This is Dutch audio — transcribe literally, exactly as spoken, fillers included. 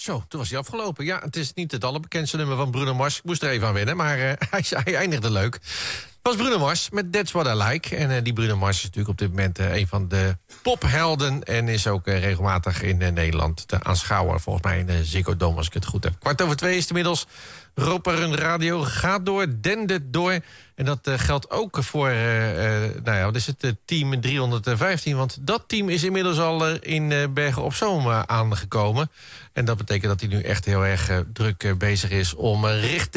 Zo, toen was hij afgelopen. Ja, het is niet het allerbekendste nummer van Bruno Mars. Ik moest er even aan wennen, maar uh, hij, hij eindigde leuk. Het was Bruno Mars met That's What I Like. En uh, die Bruno Mars is natuurlijk op dit moment uh, een van de pophelden... en is ook uh, regelmatig in uh, Nederland te aanschouwen. Volgens mij in de Ziggo Dome, als ik het goed heb. Kwart over twee is het inmiddels. Roper Radio gaat door, dendert door. En dat uh, geldt ook voor, uh, uh, nou ja, wat is het, uh, team driehonderdvijftien. Want dat team is inmiddels al uh, in uh, Bergen op Zoom uh, aangekomen. En dat betekent dat hij nu echt heel erg uh, druk uh, bezig is om uh, richting...